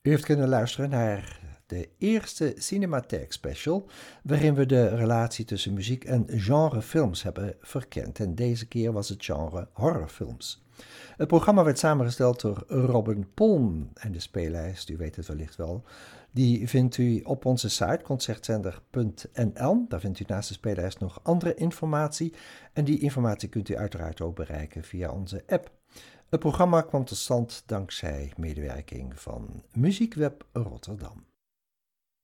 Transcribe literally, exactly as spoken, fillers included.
U heeft kunnen luisteren naar de eerste Cinematheek Special, waarin we de relatie tussen muziek en genrefilms hebben verkend. En deze keer was het genre horrorfilms. Het programma werd samengesteld door Robin Polm en de speellijst, u weet het wellicht wel, die vindt u op onze site concertzender punt n l. Daar vindt u naast de speellijst nog andere informatie en die informatie kunt u uiteraard ook bereiken via onze app. Het programma kwam tot stand dankzij medewerking van Muziekweb Rotterdam.